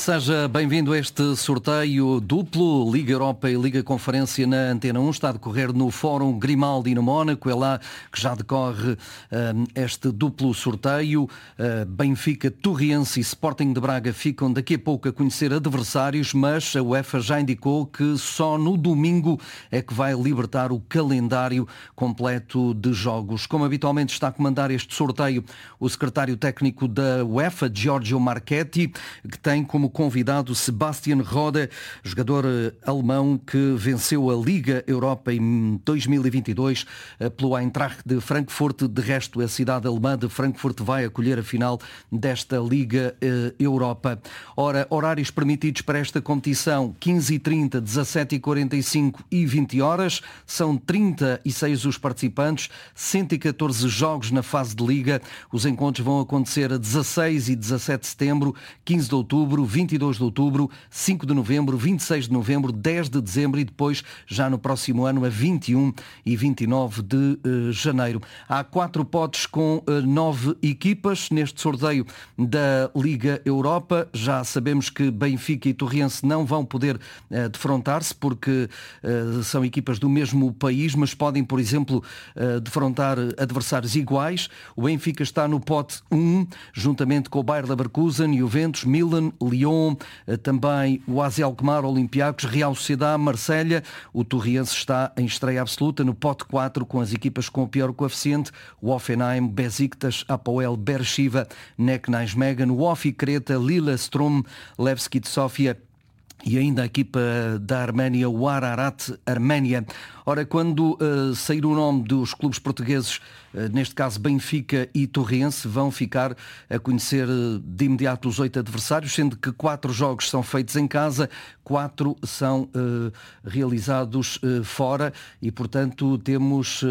Seja bem-vindo a este sorteio duplo, Liga Europa e Liga Conferência na Antena 1. Está a decorrer no Fórum Grimaldi no Mónaco. É lá que já decorre este duplo sorteio. Benfica, Torriense e Sporting de Braga ficam daqui a pouco a conhecer adversários, mas a UEFA já indicou que só no domingo é que vai libertar o calendário completo de jogos. Como habitualmente está a comandar este sorteio o secretário técnico da UEFA, Giorgio Marchetti, que tem como convidado Sebastian Rode, jogador alemão que venceu a Liga Europa em 2022 pelo Eintracht de Frankfurt. De resto, a cidade alemã de Frankfurt vai acolher a final desta Liga Europa. Ora, horários permitidos para esta competição: 15h30, 17h45 e 20 horas. São 36 os participantes, 114 jogos na fase de Liga. Os encontros vão acontecer a 16 e 17 de setembro, 15 de outubro, 22 de outubro, 5 de novembro, 26 de novembro, 10 de dezembro e depois, já no próximo ano, a 21 e 29 de janeiro. Há 4 potes com 9 equipas neste sorteio da Liga Europa. Já sabemos que Benfica e Torriense não vão poder defrontar-se porque são equipas do mesmo país, mas podem, por exemplo, defrontar adversários iguais. O Benfica está no pote 1, juntamente com o Bayer Leverkusen, Juventus, Milan, Lyon, também o AZ Alkmaar, Olympiacos, Real Sociedade, Marselha. O Torriense está em estreia absoluta no pote 4 com as equipas com o pior coeficiente: o Hoffenheim, Besiktas, Apoel, Beersheva, NEC Nijmegen, o Ofi Creta, Lillestrøm, Levski de Sofia e ainda a equipa da Arménia, o Ararat Arménia. Ora, quando sair o nome dos clubes portugueses, neste caso Benfica e Torriense, vão ficar a conhecer de imediato os 8 adversários, sendo que 4 jogos são feitos em casa, 4 são realizados fora e, portanto, temos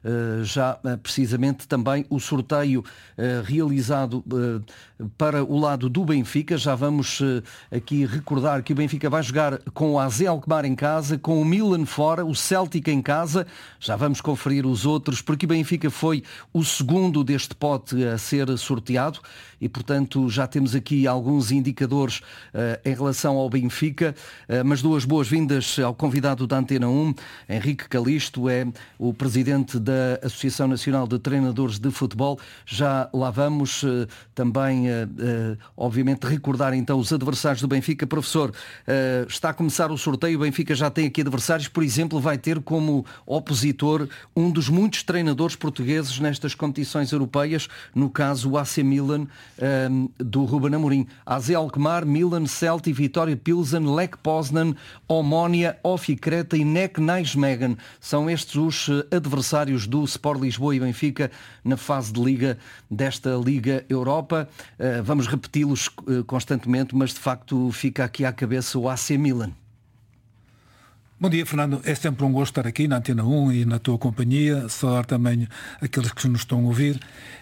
já precisamente também o sorteio realizado para o lado do Benfica. Já vamos aqui recordar que o Benfica vai jogar com o AZ Alkmaar em casa, com o Milan fora, o Celtic em casa. Já vamos conferir os outros, porque o Benfica foi o segundo deste pote a ser sorteado e, portanto, já temos aqui alguns indicadores em relação ao Benfica. Mas duas boas-vindas ao convidado da Antena 1, Henrique Calisto, é o presidente da Associação Nacional de Treinadores de Futebol. Já lá vamos também, obviamente, recordar então os adversários do Benfica. Professor, está a começar o sorteio, o Benfica já tem aqui adversários, por exemplo, vai ter como opositor um dos muitos treinadores portugueses nestas competições europeias, no caso o AC Milan do Ruben Amorim. AZ Alkmaar, Milan, Celtic, Vitória Pilsen, Lech Poznan, Omonia, Ofi Creta e NEC Nijmegen. São estes os adversários do Sport Lisboa e Benfica na fase de Liga desta Liga Europa. Vamos repeti-los constantemente, mas de facto fica aqui à cabeça o AC Milan. Bom dia, Fernando. É sempre um gosto estar aqui na Antena 1 e na tua companhia, saudar também aqueles que nos estão a ouvir.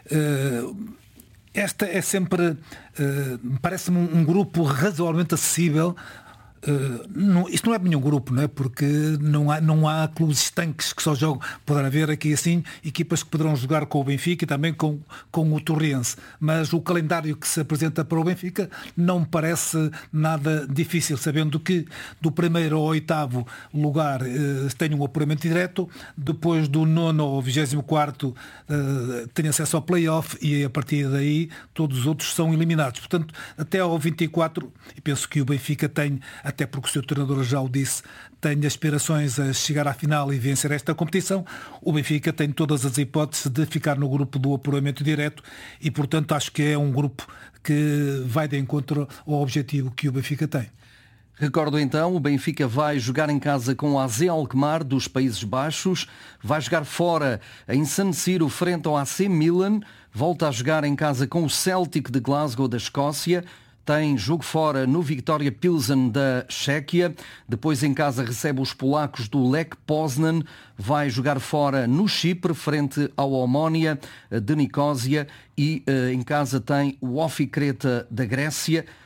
Esta é sempre, parece-me um grupo razoavelmente acessível. Isto não é nenhum grupo, não é? Porque não há clubes estanques que só jogam. Poderá haver aqui assim equipas que poderão jogar com o Benfica e também com o Torriense, mas o calendário que se apresenta para o Benfica não me parece nada difícil, sabendo que do 1º ao 8º lugar tem um apuramento direto, depois do 9º ao 24º tem acesso ao play-off e a partir daí todos os outros são eliminados. Portanto, até ao 24, e penso que o Benfica tem, até porque o seu treinador já o disse, tem aspirações a chegar à final e vencer esta competição. O Benfica tem todas as hipóteses de ficar no grupo do apuramento direto e, portanto, acho que é um grupo que vai de encontro ao objetivo que o Benfica tem. Recordo então, o Benfica vai jogar em casa com o AZ Alkmaar dos Países Baixos, vai jogar fora em San Siro frente ao AC Milan, volta a jogar em casa com o Celtic de Glasgow da Escócia, tem jogo fora no Vitória Pilsen da Chequia, depois em casa recebe os polacos do Lech Poznan, vai jogar fora no Chipre frente ao Omonia de Nicósia e em casa tem o Ofi Creta da Grécia.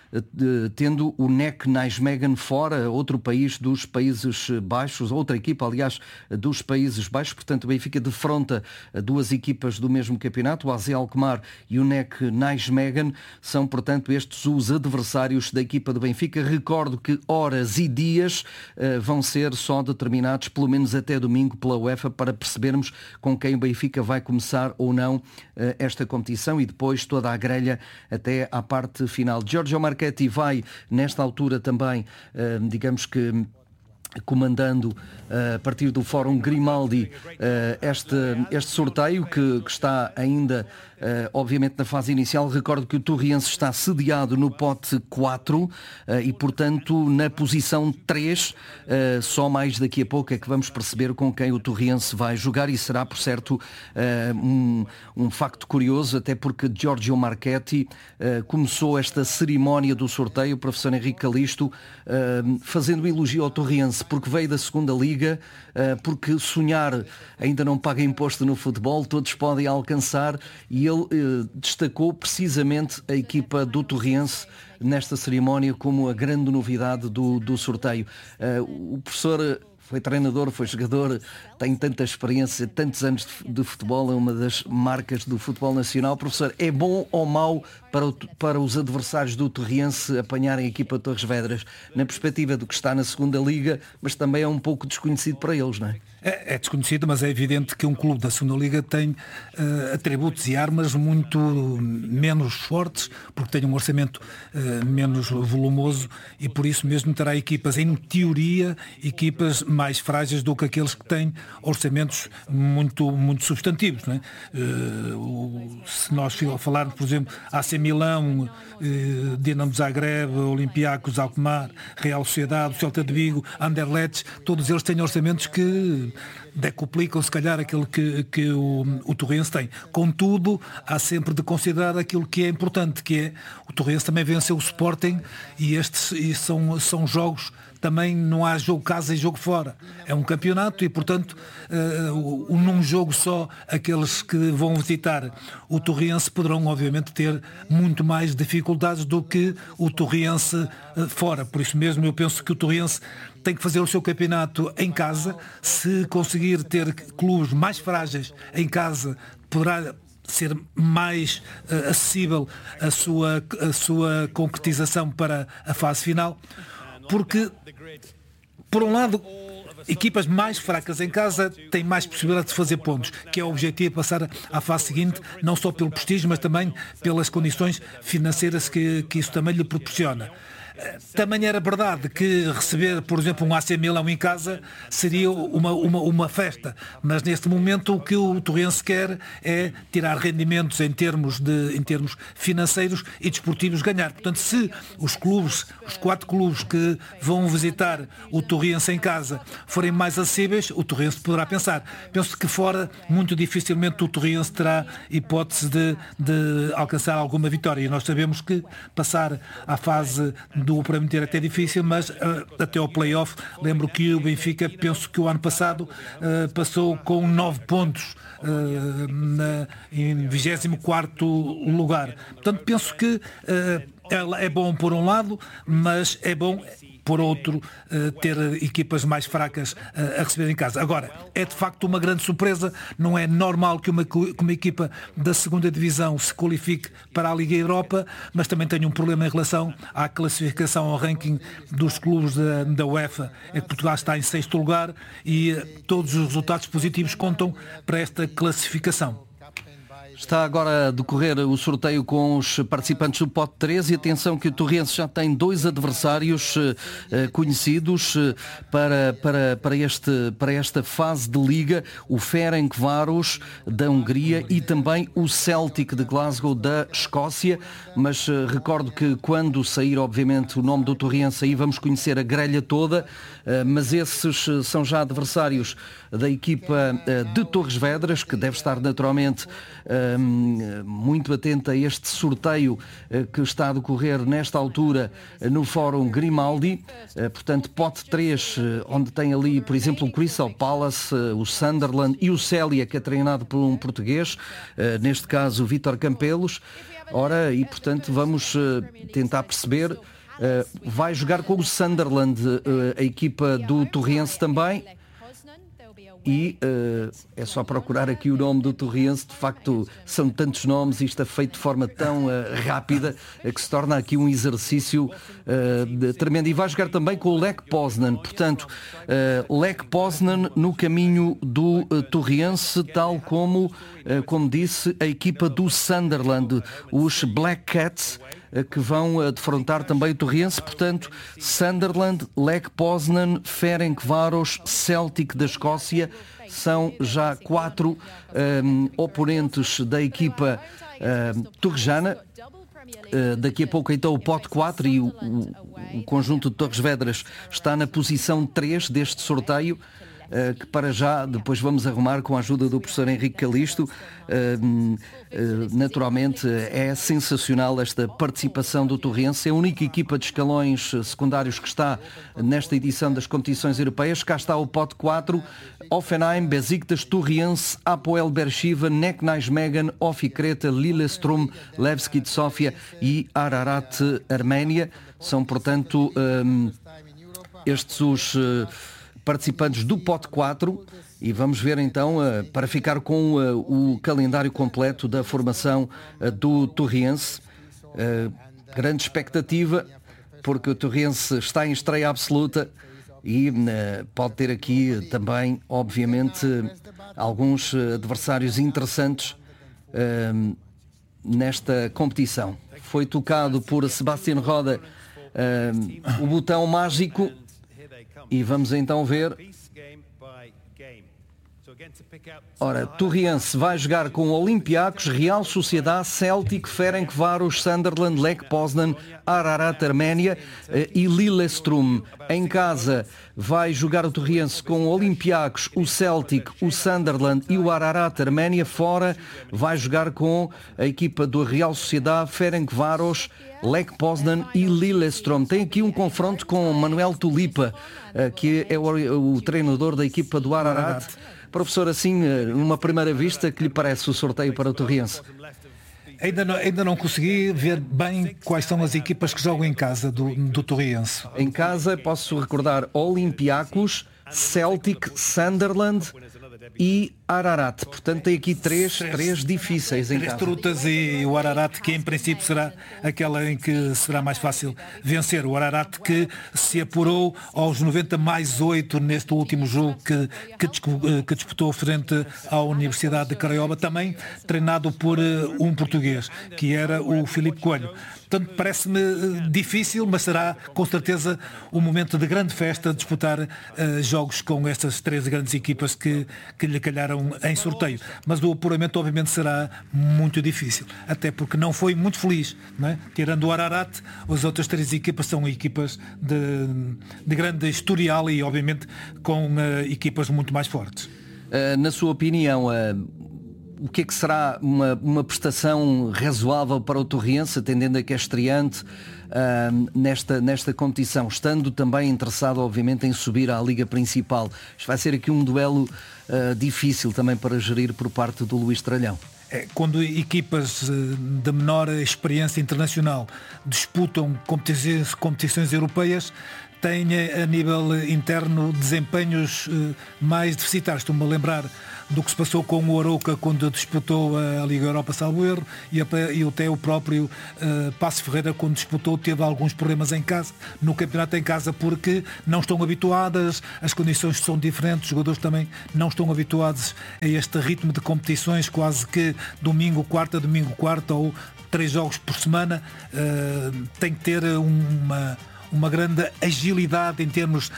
tendo o NEC Nijmegen fora, outro país dos Países Baixos, outra equipa, aliás, dos Países Baixos. Portanto, o Benfica defronta duas equipas do mesmo campeonato, o AZ Alkmaar e o NEC Nijmegen. São, portanto, estes os adversários da equipa do Benfica. Recordo que horas e dias vão ser só determinados, pelo menos até domingo, pela UEFA, para percebermos com quem o Benfica vai começar ou não esta competição, e depois toda a grelha até à parte final. Giorgio Marchetti vai, nesta altura também, digamos que comandando a partir do Fórum Grimaldi este sorteio que está ainda obviamente na fase inicial. Recordo que o Torriense está sediado no pote 4 e portanto na posição 3. Só mais daqui a pouco é que vamos perceber com quem o Torriense vai jogar, e será por certo um facto curioso, até porque Giorgio Marchetti começou esta cerimónia do sorteio, o professor Henrique Calisto, fazendo um elogio ao Torriense, porque veio da segunda liga, porque sonhar ainda não paga imposto no futebol, todos podem alcançar, e ele destacou precisamente a equipa do Torriense nesta cerimónia como a grande novidade do sorteio. O professor foi treinador, foi jogador, tem tanta experiência, tantos anos de futebol, é uma das marcas do futebol nacional. Professor, é bom ou mau para os adversários do Torriense apanharem a equipa de Torres Vedras, na perspectiva do que está na segunda liga, mas também é um pouco desconhecido para eles, não é? É desconhecido, mas é evidente que um clube da segunda liga tem atributos e armas muito menos fortes, porque tem um orçamento menos volumoso, e por isso mesmo terá equipas, em teoria, equipas mais frágeis do que aqueles que têm orçamentos muito, muito substantivos, não é? Se nós falarmos, por exemplo, AC Milão, Dinamo Zagreb, Olympiacos, Alkmaar, Real Sociedade, Celta de Vigo, Anderlecht, todos eles têm orçamentos que decuplicam se calhar aquilo que o Torriense tem. Contudo, há sempre de considerar aquilo que é importante, que é o Torriense também venceu o Sporting, e são jogos. Também não há jogo casa e jogo fora. É um campeonato e, portanto, num jogo só, aqueles que vão visitar o Torriense poderão, obviamente, ter muito mais dificuldades do que o Torriense fora. Por isso mesmo, eu penso que o Torriense tem que fazer o seu campeonato em casa. Se conseguir ter clubes mais frágeis em casa, poderá ser mais acessível a sua concretização para a fase final. Porque, por um lado, equipas mais fracas em casa têm mais possibilidade de fazer pontos, que é o objetivo, passar à fase seguinte, não só pelo prestígio, mas também pelas condições financeiras que isso também lhe proporciona. Também era verdade que receber, por exemplo, um AC Milão em casa seria uma festa, mas neste momento o que o Torriense quer é tirar rendimentos em termos financeiros e desportivos, ganhar. Portanto, se os 4 clubes que vão visitar o Torriense em casa forem mais acessíveis, o Torriense poderá pensar. Penso que fora, muito dificilmente o Torriense terá hipótese de alcançar alguma vitória. E nós sabemos que passar à fase do Prometer até difícil, mas até ao play-off, lembro que o Benfica, penso que o ano passado passou com 9 pontos em 24º lugar. Portanto, penso que é bom por um lado, mas é bom por outro ter equipas mais fracas a receber em casa. Agora, é de facto uma grande surpresa. Não é normal que uma equipa da segunda divisão se qualifique para a Liga Europa, mas também tenho um problema em relação à classificação ao ranking dos clubes da UEFA. É que Portugal está em 6º lugar e todos os resultados positivos contam para esta classificação. Está agora a decorrer o sorteio com os participantes do pote 3, e atenção que o Torriense já tem 2 adversários conhecidos para esta fase de liga: o Ferencváros da Hungria e também o Celtic de Glasgow da Escócia. Mas recordo que quando sair, obviamente, o nome do Torriense, aí vamos conhecer a grelha toda, mas esses são já adversários da equipa de Torres Vedras, que deve estar naturalmente muito atenta a este sorteio que está a decorrer nesta altura no Fórum Grimaldi. Portanto, pote 3, onde tem ali, por exemplo, o Crystal Palace, o Sunderland e o Célia, que é treinado por um português, neste caso o Vítor Campelos. Ora, e portanto vamos tentar perceber. Vai jogar com o Sunderland, a equipa do Torriense também. E é só procurar aqui o nome do Torriense. De facto, são tantos nomes, isto é feito de forma tão rápida que se torna aqui um exercício tremendo. E vai jogar também com o Lech Poznan. Portanto, Lech Poznan no caminho do Torriense, tal como disse, a equipa do Sunderland, os Black Cats, que vão defrontar também o Torriense. Portanto, Sunderland, Lech Poznan, Ferencváros, Celtic da Escócia, são já 4 oponentes da equipa torrejana. Daqui a pouco então o pote 4 e o conjunto de Torres Vedras está na posição 3 deste sorteio, que para já depois vamos arrumar com a ajuda do professor Henrique Calisto. Naturalmente é sensacional esta participação do Torriense, é a única equipa de escalões secundários que está nesta edição das competições europeias. Cá está o pote 4, Hoffenheim, Besiktas, Torriense, Apoel Beersheva, Nek Nijmegen, Ofi Creta, Lillestrøm, Levski de Sofia e Ararat Arménia. São, portanto, estes os participantes do pote 4, e vamos ver então, para ficar com o calendário completo da formação do Torriense. Grande expectativa, porque o Torriense está em estreia absoluta e pode ter aqui também, obviamente, alguns adversários interessantes nesta competição. Foi tocado por Sebastián Roda o botão mágico. E vamos então ver. Ora, Torriense vai jogar com Olympiacos, Real Sociedade, Celtic, Ferencváros, Sunderland, Lech Poznan, Ararat Arménia e Lillestrøm. Em casa vai jogar o Torriense com Olympiacos, o Celtic, o Sunderland e o Ararat Arménia. Fora vai jogar com a equipa do Real Sociedade, Ferencváros, Lech Poznan e Lillestrøm. Tem aqui um confronto com Manuel Tulipa, que é o treinador da equipa do Ararat. Professor, assim, numa primeira vista, que lhe parece o sorteio para o Torriense? Ainda não consegui ver bem quais são as equipas que jogam em casa do Torriense. Em casa, posso recordar Olympiacos, Celtic, Sunderland e Ararat. Portanto, tem aqui três difíceis em casa. Três trutas e o Ararat, que em princípio será aquela em que será mais fácil vencer. O Ararat que se apurou aos 90+8 neste último jogo que disputou frente à Universidade de Craiova, também treinado por um português, que era o Filipe Coelho. Portanto, parece-me difícil, mas será com certeza um momento de grande festa disputar jogos com estas três grandes equipas que lhe calharam em sorteio. Mas o apuramento obviamente será muito difícil, até porque não foi muito feliz, não é? Tirando o Ararat, as outras três equipas são equipas de grande historial e obviamente com equipas muito mais fortes. Na sua opinião, o que é que será uma prestação razoável para o Torriense, atendendo a que é estreante nesta competição, estando também interessado, obviamente, em subir à Liga Principal? Isto vai ser aqui um duelo difícil também para gerir por parte do Luís Tralhão. Quando equipas de menor experiência internacional disputam competições europeias, têm a nível interno desempenhos mais deficitários. Estou-me a lembrar do que se passou com o Arouca quando disputou a Liga Europa, salvo erro, e até o próprio Paços Ferreira, quando disputou, teve alguns problemas em casa, no campeonato em casa, porque não estão habituadas, as condições são diferentes, os jogadores também não estão habituados a este ritmo de competições, quase que domingo, quarta, ou 3 jogos por semana. Tem que ter uma grande agilidade em termos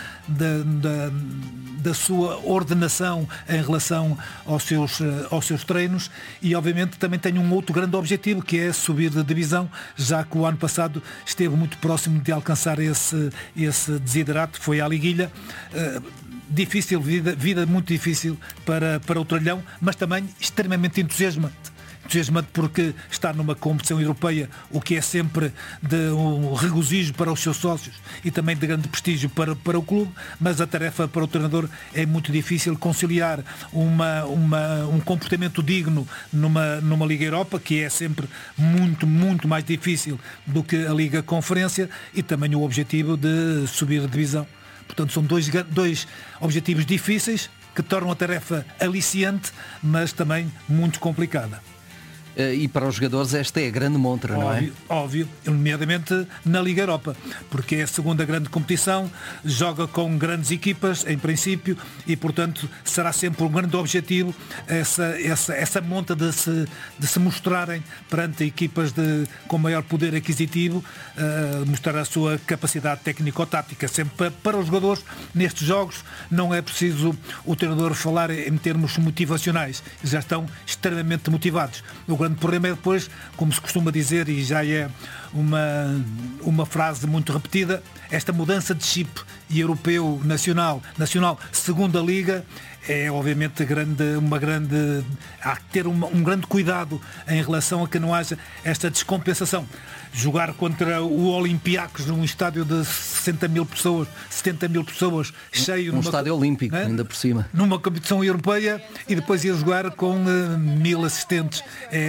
da sua ordenação em relação aos seus treinos, e obviamente também tem um outro grande objetivo, que é subir de divisão, já que o ano passado esteve muito próximo de alcançar esse desiderato, foi à liguilha. Difícil, vida muito difícil para o Tralhão, mas também extremamente entusiasmante. entusiasmante porque está numa competição europeia, o que é sempre de um regozijo para os seus sócios e também de grande prestígio para o clube, mas a tarefa para o treinador é muito difícil conciliar um comportamento digno numa Liga Europa, que é sempre muito, muito mais difícil do que a Liga Conferência, e também o objetivo de subir de divisão. Portanto, são dois objetivos difíceis que tornam a tarefa aliciante, mas também muito complicada. E para os jogadores esta é a grande montra, não é? Óbvio, nomeadamente na Liga Europa, porque é a segunda grande competição, joga com grandes equipas, em princípio, e portanto será sempre um grande objetivo essa monta de se mostrarem perante equipas com maior poder aquisitivo, mostrar a sua capacidade técnico-tática. Sempre para os jogadores, nestes jogos, não é preciso o treinador falar em termos motivacionais, já estão extremamente motivados. O grande problema é depois, como se costuma dizer, e já é uma frase muito repetida, esta mudança de chip europeu nacional, segunda liga, é obviamente há que ter um grande cuidado em relação a que não haja esta descompensação. Jogar contra o Olympiacos num estádio de 60 mil pessoas, 70 mil pessoas, cheio... Estádio olímpico, ainda por cima. Numa competição europeia, e depois ir jogar com 1000 assistentes.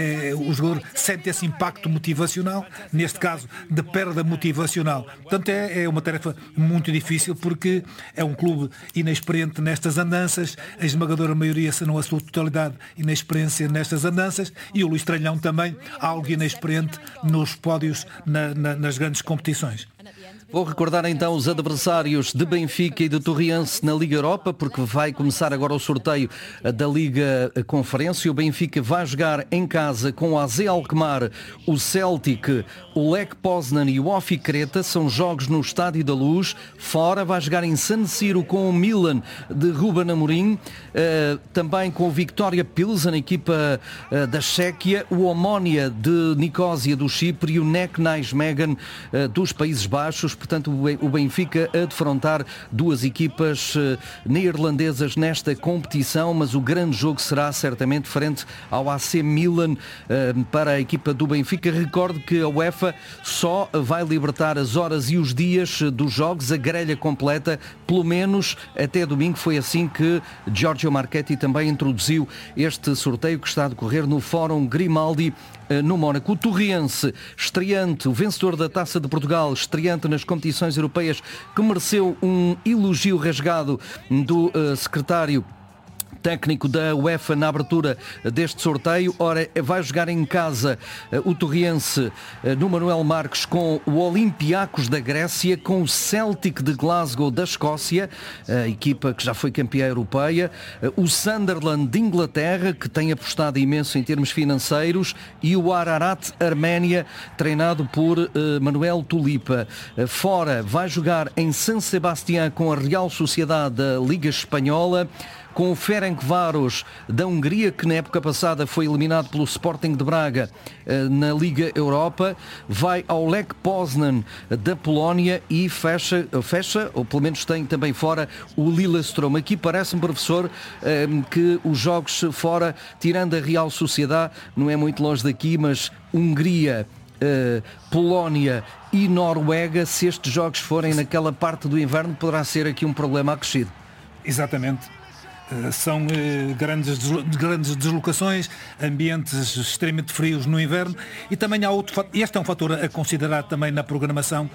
O jogador sente esse impacto motivacional, neste caso de perda motivacional. Portanto, é uma tarefa muito difícil, porque é um clube inexperiente nestas andanças, a esmagadora maioria, se não a sua totalidade, inexperiência nestas andanças, e o Luís Tralhão também, algo inexperiente nos pódios nas grandes competições. Vou recordar então os adversários de Benfica e de Torriense na Liga Europa, porque vai começar agora o sorteio da Liga Conferência. O Benfica vai jogar em casa com o AZ Alkmaar, o Celtic, o Lech Poznan e o Ofi Creta. São jogos no Estádio da Luz. Fora vai jogar em San Siro com o Milan de Ruben Amorim, também com o Victoria Pilsen, a equipa da Chequia, o Omonia de Nicósia do Chipre e o NEC Nijmegen dos Países Baixos. Portanto, o Benfica a defrontar duas equipas neerlandesas nesta competição, mas o grande jogo será certamente frente ao AC Milan para a equipa do Benfica. Recordo que a UEFA só vai libertar as horas e os dias dos jogos, a grelha completa, pelo menos até domingo. Foi assim que Giorgio Marchetti também introduziu este sorteio que está a decorrer no Fórum Grimaldi no Mónaco. O Torriense, estreante, o vencedor da Taça de Portugal, estreante nas competições europeias, que mereceu um elogio rasgado do secretário técnico da UEFA na abertura deste sorteio. Ora, vai jogar em casa o Torriense no Manuel Marques com o Olympiacos da Grécia, com o Celtic de Glasgow da Escócia, a equipa que já foi campeã europeia, o Sunderland de Inglaterra, que tem apostado imenso em termos financeiros, e o Ararat Arménia, treinado por Manuel Tulipa. Fora, vai jogar em San Sebastián com a Real Sociedade da Liga Espanhola, com o Ferencváros da Hungria, que na época passada foi eliminado pelo Sporting de Braga na Liga Europa, vai ao Lech Poznan da Polónia e fecha, ou pelo menos tem também fora, o Lillestrøm. Aqui parece-me, professor, que os jogos fora, tirando a Real Sociedade, não é muito longe daqui, mas Hungria, Polónia e Noruega, se estes jogos forem naquela parte do inverno, poderá ser aqui um problema acrescido. Exatamente. São grandes deslocações, ambientes extremamente frios no inverno, e também há este é um fator a considerar também na programação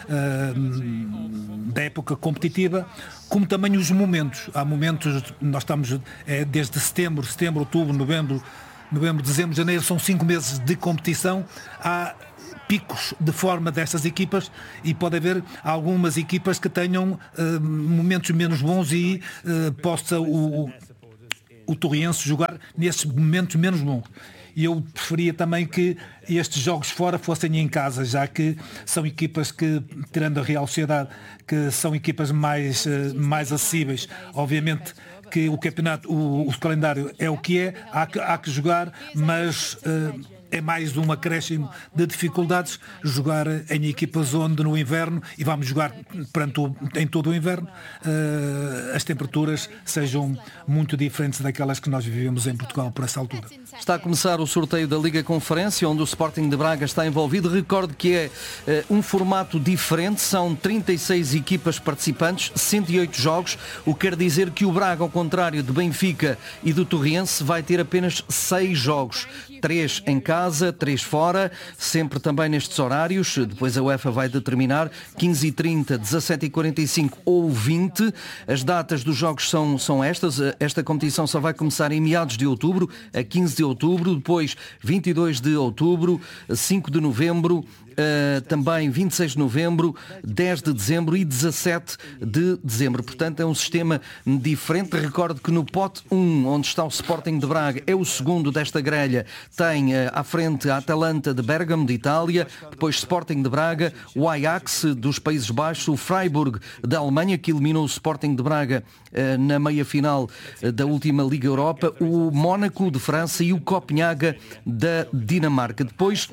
da época competitiva, como também os momentos. Há momentos, nós estamos desde setembro, outubro, novembro, dezembro, janeiro, são 5 meses de competição. Há picos de forma destas equipas e pode haver algumas equipas que tenham momentos menos bons e possa o Torriense jogar nesses momentos menos bons. E eu preferia também que estes jogos fora fossem em casa, já que são equipas que, tirando a Real Sociedade, que são equipas mais acessíveis. Obviamente que o campeonato, o calendário é o que é, há que jogar, mas é mais um acréscimo de dificuldades jogar em equipas onde no inverno, e vamos jogar em todo o inverno, as temperaturas sejam muito diferentes daquelas que nós vivemos em Portugal por essa altura. Está a começar o sorteio da Liga Conferência, onde o Sporting de Braga está envolvido. Recordo que é um formato diferente, são 36 equipas participantes, 108 jogos, o que quer dizer que o Braga, ao contrário de Benfica e do Torriense, vai ter apenas 6 jogos. 3 em casa, 3 fora, sempre também nestes horários. Depois a UEFA vai determinar 15h30, 17h45 ou 20. As datas dos jogos são estas. Esta competição só vai começar em meados de outubro, a 15 de outubro, depois 22 de outubro, 5 de novembro, também 26 de novembro, 10 de dezembro e 17 de dezembro. Portanto, é um sistema diferente. Recordo que no pote 1, onde está o Sporting de Braga, é o segundo desta grelha, tem à frente a Atalanta de Bergamo, de Itália, depois Sporting de Braga, o Ajax dos Países Baixos, o Freiburg da Alemanha, que eliminou o Sporting de Braga na meia-final da última Liga Europa, o Mónaco de França e o Copenhaga da Dinamarca. Depois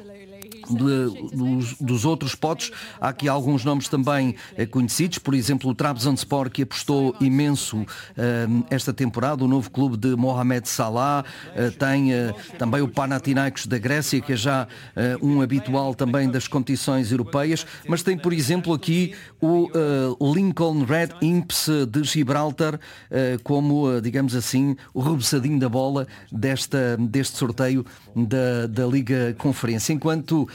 dos outros potes, há aqui alguns nomes também conhecidos, por exemplo o Trabzonspor, que apostou imenso esta temporada, o novo clube de Mohamed Salah, tem também o Panathinaikos da Grécia, que é já um habitual também das competições europeias, mas tem, por exemplo, aqui o Lincoln Red Imps de Gibraltar como, digamos assim, o rebuçadinho da bola deste sorteio da Liga Conferência. Enquanto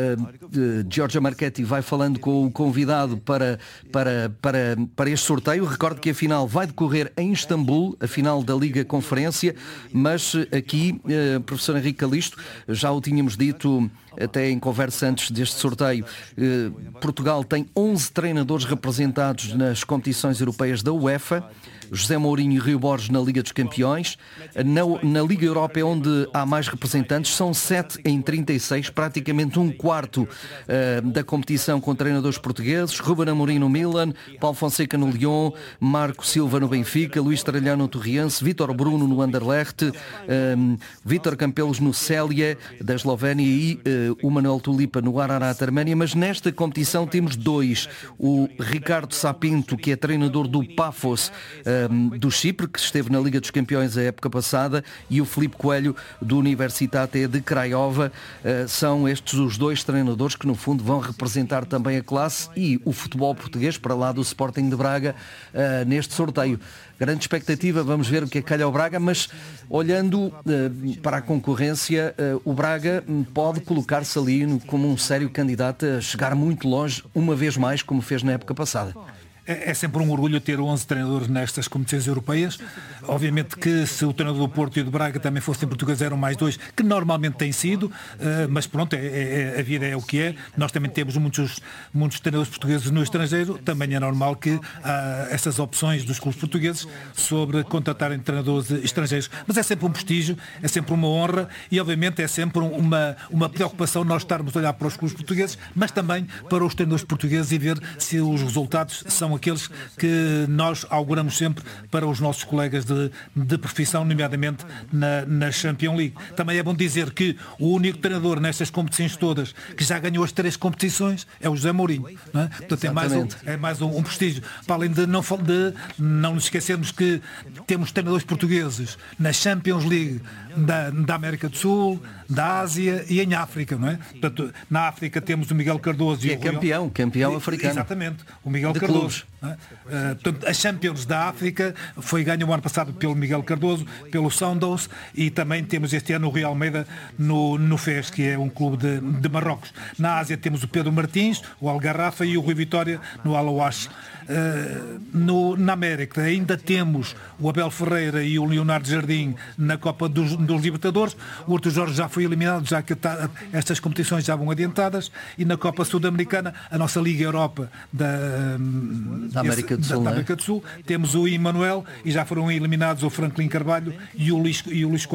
Giorgio Marchetti vai falando com o convidado para este sorteio, recordo que a final vai decorrer em Istambul, a final da Liga Conferência, mas aqui, professor Henrique Calisto, já o tínhamos dito até em conversa antes deste sorteio, Portugal tem 11 treinadores representados nas competições europeias da UEFA, José Mourinho e Rio Borges na Liga dos Campeões. Na Liga Europa é onde há mais representantes, são 7 em 36, praticamente um quarto da competição com treinadores portugueses. Ruben Amorim no Milan, Paulo Fonseca no Lyon, Marco Silva no Benfica, Luís Tralhão no Torriense, Vítor Bruno no Anderlecht, Vítor Campelos no Célia da Eslovénia e o Manuel Tulipa no Ararat Arménia. Mas nesta competição temos 2, o Ricardo Sapinto, que é treinador do Pafos do Chipre, que esteve na Liga dos Campeões a época passada, e o Filipe Coelho do Universitate de Craiova. São estes os 2 treinadores que no fundo vão representar também a classe e o futebol português para lá do Sporting de Braga neste sorteio. Grande expectativa, vamos ver o que é que calha ao Braga, mas olhando para a concorrência, o Braga pode colocar-se ali como um sério candidato a chegar muito longe, uma vez mais, como fez na época passada. É sempre um orgulho ter 11 treinadores nestas competições europeias. Obviamente que se o treinador do Porto e do Braga também fossem portugueses eram mais 2, que normalmente têm sido, mas pronto, a vida é o que é. Nós também temos muitos treinadores portugueses no estrangeiro, também é normal que há essas opções dos clubes portugueses sobre contratarem treinadores estrangeiros. Mas é sempre um prestígio, é sempre uma honra e obviamente é sempre uma preocupação nós estarmos a olhar para os clubes portugueses, mas também para os treinadores portugueses e ver se os resultados são aqueles que nós auguramos sempre para os nossos colegas de profissão, nomeadamente na Champions League. Também é bom dizer que o único treinador nestas competições todas que já ganhou as 3 competições é o José Mourinho. Não é? Portanto, é mais um prestígio. Para além de não nos esquecermos que temos treinadores portugueses na Champions League da América do Sul, da Ásia e em África, não é? Portanto, na África temos o Miguel Cardoso e o campeão africano. Exatamente, o Miguel Cardoso. Portanto, a Champions da África foi ganho o ano passado pelo Miguel Cardoso, pelo Santos, e também temos este ano o Real Almeida no FES, que é um clube de Marrocos. Na Ásia temos o Pedro Martins, o Algarrafa e o Rui Vitória no Al-Awash. Na América ainda temos o Abel Ferreira e o Leonardo Jardim na Copa dos Libertadores. O Horto Jorge já foi eliminado, já que estas competições já vão adiantadas, e na Copa Sul-Americana, a nossa Liga Europa da América do Sul, temos o Emanuel, e já foram eliminados o Franklin Carvalho e o Luís